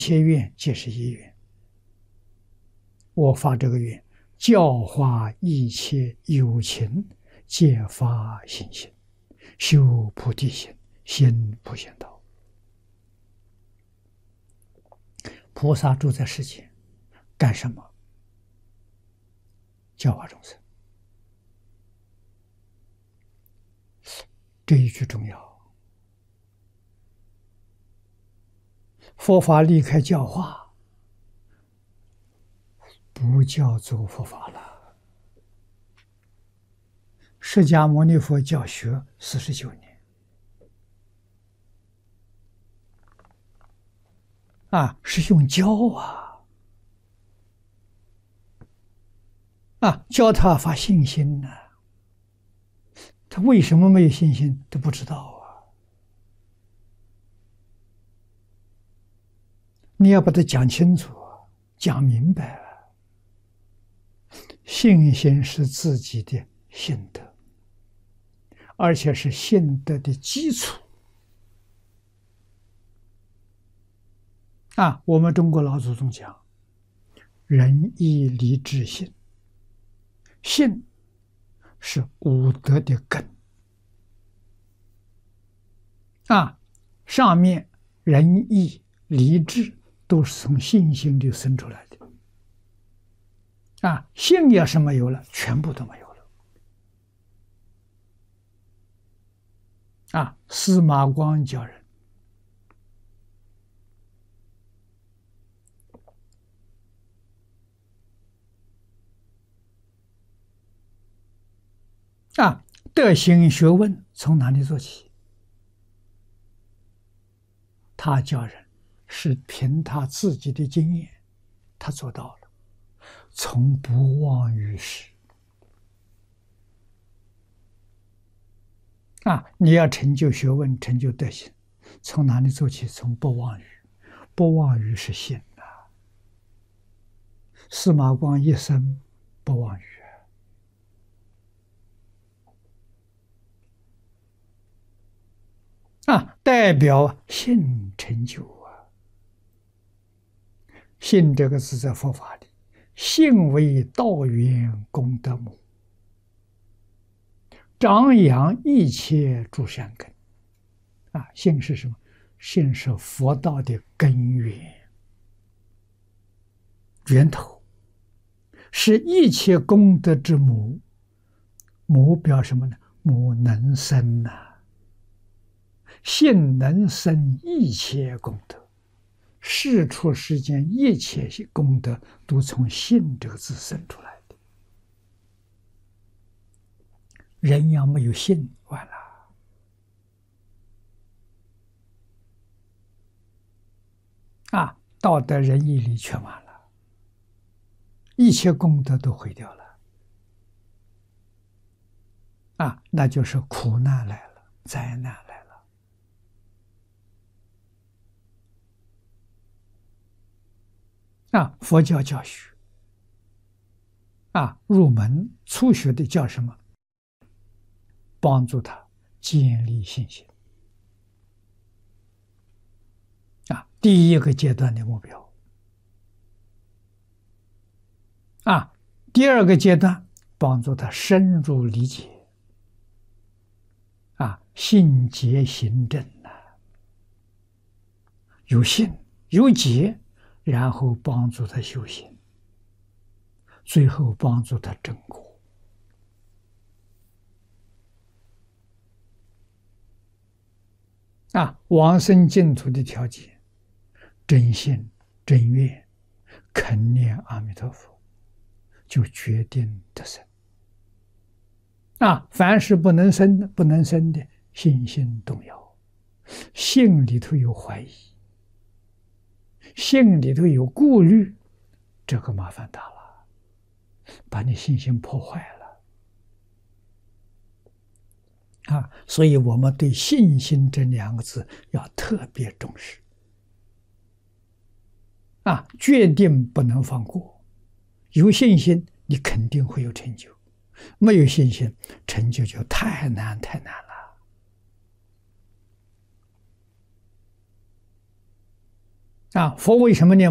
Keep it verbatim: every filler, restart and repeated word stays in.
切愿皆是一愿。我发这个愿，教化一切有情，皆发信心，修菩提心，行普贤道。菩萨住在世间，干什么？教化众生。这一句重要。佛法离开教化，不叫做佛法了。释迦牟尼佛教学四十九年，啊，是用教啊，啊，教他发信心呢、啊。他为什么没有信心都不知道啊。你要把它讲清楚，讲明白了。信心是自己的信德，而且是信德的基础。啊，我们中国老祖宗讲，仁义礼智信，信是五德的根。啊，上面仁义礼智都是从信心里生出来的。啊，信要是没有了，全部都没有了。啊，司马光教人，啊，德行学问从哪里做起？他教人是凭他自己的经验，他做到了，从不忘于世。啊，你要成就学问，成就德行，从哪里做起？从不忘于，不忘于是信啊。司马光一生不忘于。啊，代表信成就啊！信这个字在佛法里，信为道源功德母，张扬一切诸善根。啊，信是什么？信是佛道的根源、源头，是一切功德之母。母表什么呢？母能生呐、啊。信能生一切功德，世出世间一切功德都从信这个字生出来的。人要没有信，完了。啊，道德仁义礼全完了，一切功德都毁掉了。啊，那就是苦难来了，灾难来了。啊，佛教教学，啊，入门初学的叫什么？帮助他建立信心。啊，第一个阶段的目标。啊，第二个阶段帮助他深入理解。啊，信解行证呐、啊，有信有解。然后帮助他修行，最后帮助他证果。啊，往生净土的条件：真信、真愿、肯念阿弥陀佛，就决定得生。啊，凡是不能生的、不能生的，信心动摇，信里头有怀疑。心里头有顾虑，这个麻烦大了，把你信心破坏了。啊，所以我们对信心这两个字要特别重视。啊，决定不能放过。有信心，你肯定会有成就；没有信心，成就就太难太难了。 啊，佛为什么念？